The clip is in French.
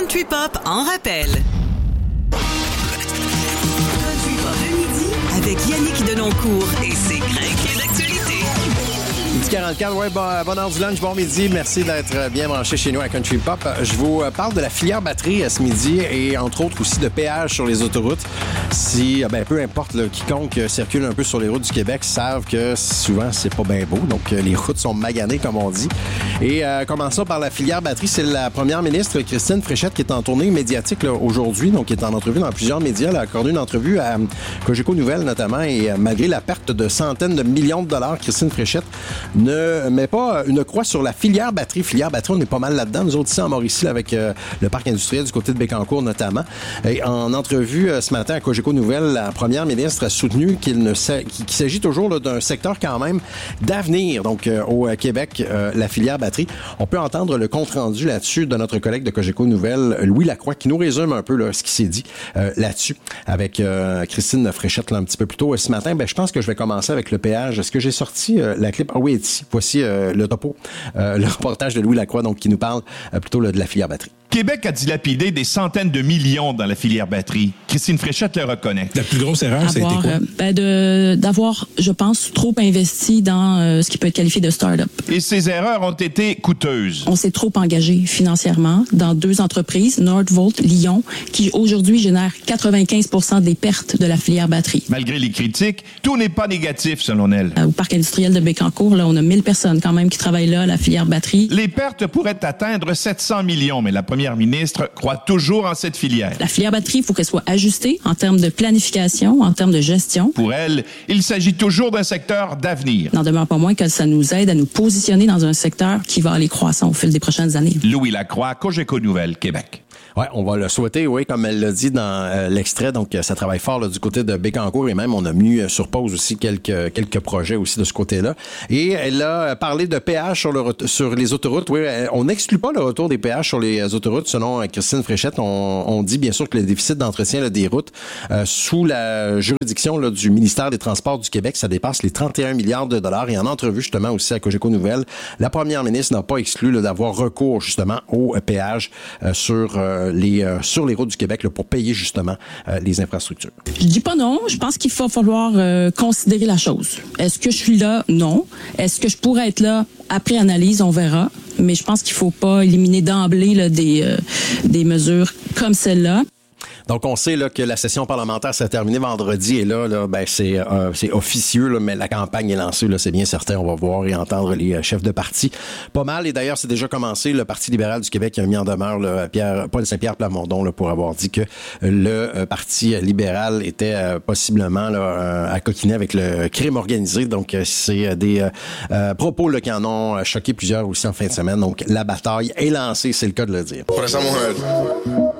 Country Pop en rappel. Country Pop le midi avec Yannick Denoncourt et ses crinqués d'actualité. 44, ouais, bon heure du lunch, bon midi. Merci d'être bien branché chez nous à Country Pop. Je vous parle de la filière batterie ce midi et entre autres aussi de péage sur les autoroutes. Si, peu importe, là, quiconque circule un peu sur les routes du Québec savent que souvent c'est pas bien beau. Donc les routes sont maganées comme on dit. Et commençons par la filière batterie. C'est la première ministre Christine Fréchette qui est en tournée médiatique là, aujourd'hui. Donc qui est en entrevue dans plusieurs médias. Elle a accordé une entrevue à Cogeco Nouvelles notamment. Et malgré la perte de centaines de millions de dollars, Christine Fréchette ne met pas une croix sur la filière batterie. Filière batterie, on est pas mal là-dedans. Nous autres ici en Mauricie, là, avec le parc industriel du côté de Bécancour notamment. Et en entrevue ce matin à Cogeco Nouvelles, la première ministre a soutenu qu'il s'agit toujours là, d'un secteur quand même d'avenir. Donc au Québec, la filière batterie. On peut entendre le compte-rendu là-dessus de notre collègue de Cogeco Nouvelles, Louis Lacroix, qui nous résume un peu là, ce qui s'est dit là-dessus avec Christine Fréchette là, un petit peu plus tôt ce matin. Je pense que je vais commencer avec le péage. Est-ce que j'ai sorti la clip? Ah oui, ici. Voici le topo, le reportage de Louis Lacroix, donc qui nous parle plutôt là, de la filière batterie. Québec a dilapidé des centaines de millions dans la filière batterie. Christine Fréchette le reconnaît. La plus grosse erreur, ça a été quoi? D'avoir, je pense, trop investi dans ce qui peut être qualifié de start-up. Et ces erreurs ont été coûteuses. On s'est trop engagé financièrement dans deux entreprises, Nordvolt, Lyon, qui aujourd'hui génèrent 95% des pertes de la filière batterie. Malgré les critiques, tout n'est pas négatif selon elle. Au parc industriel de Bécancour, là, on a 1000 personnes quand même qui travaillent là, à la filière batterie. Les pertes pourraient atteindre 700 millions, mais la première ministre croit toujours en cette filière. La filière batterie, il faut qu'elle soit ajustée en termes de planification, en termes de gestion. Pour elle, il s'agit toujours d'un secteur d'avenir. N'en demeure pas moins que ça nous aide à nous positionner dans un secteur qui va aller croissant au fil des prochaines années. Louis Lacroix, Cogeco Nouvelles, Québec. Ouais, on va le souhaiter, oui, comme elle l'a dit dans l'extrait. Donc, ça travaille fort là, du côté de Bécancour et même on a mis sur pause aussi quelques projets aussi de ce côté-là. Et elle a parlé de péage sur les autoroutes. Oui, on n'exclut pas le retour des péages sur les autoroutes. Selon Christine Fréchette, on dit bien sûr que le déficit d'entretien là, des routes sous la juridiction là, du ministère des Transports du Québec, ça dépasse les 31 milliards de dollars. Et en entrevue justement aussi à Cogeco Nouvelles, la première ministre n'a pas exclu là, d'avoir recours justement au péage sur les routes du Québec là, pour payer justement les infrastructures. Je dis pas non. Je pense qu'il va falloir considérer la chose. Est-ce que je suis là? Non. Est-ce que je pourrais être là? Après analyse, on verra. Mais je pense qu'il faut pas éliminer d'emblée là, des mesures comme celle-là. Donc, on sait là, que la session parlementaire s'est terminée vendredi et là c'est officieux, là, mais la campagne est lancée, là, c'est bien certain. On va voir et entendre les chefs de parti. Pas mal. Et d'ailleurs, c'est déjà commencé. Le Parti libéral du Québec a mis en demeure là, Paul Saint-Pierre Plamondon là, pour avoir dit que le Parti libéral était possiblement là, à coquiner avec le crime organisé. Donc, c'est des propos là, qui en ont choqué plusieurs aussi en fin de semaine. Donc, la bataille est lancée, c'est le cas de le dire. Por esa mujer